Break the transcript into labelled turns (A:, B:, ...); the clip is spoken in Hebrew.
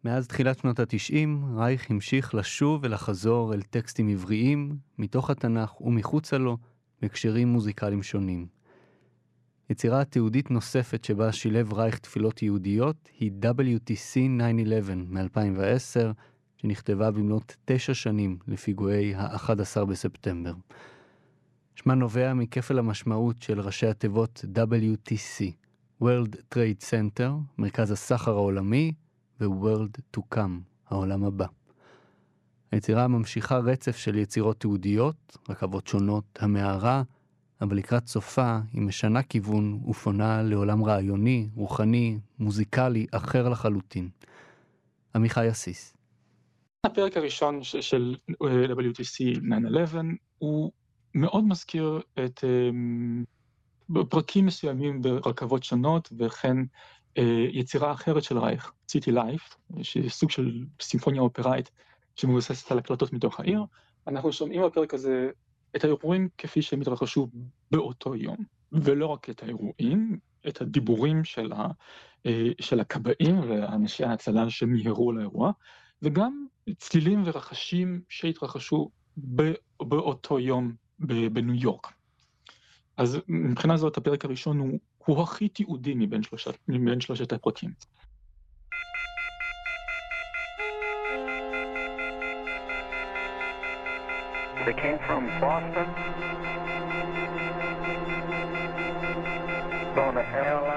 A: מאז תחילת שנות ה-90, רייך המשיך לשוב ולחזור אל טקסטים עבריים, מתוך התנ"ך ומחוצה לו, בהקשרים מוזיקליים שונים. יצירה תיעודית נוספת שבה שילב רייך תפילות יהודיות היא WTC 9/11 מ-2010, שנכתבה במלאת 9 שנים לפיגועי ה-11 בספטמבר. שמה נובע מכפל המשמעות של ראשי התיבות WTC, World Trade Center, מרכז הסחר העולמי, ו-World to Come, העולם הבא. היצירה ממשיכה רצף של יצירות תיעודיות, רכבות שונות, המערה, אבל לקראת סופה היא משנה כיוון ופונה לעולם רעיוני, רוחני, מוזיקלי, אחר לחלוטין. עמיחי אסיס.
B: הפרק הראשון של WTC 9/11 הוא מאוד מזכיר את פרקים מסוימים ברכבות שונות, וכן יצירה אחרת של רייך, City Life, שהיא סוג של סימפוניה אופראית שמבוססת על הקלטות מתוך העיר. אנחנו שומעים בפרק הזה את האירועים כפי שהם התרחשו באותו יום, ולא רק את האירועים, את הדיבורים של הכבאים ואנשי ההצלה שמיהרו לאירוע, וגם צלילים ורחשים שהתרחשו באותו יום בניו יורק. אז מבחינה זאת הפרק הראשון הוא הכי תיעודי מבין שלושת הפרקים.
C: They came from Boston, on an airline.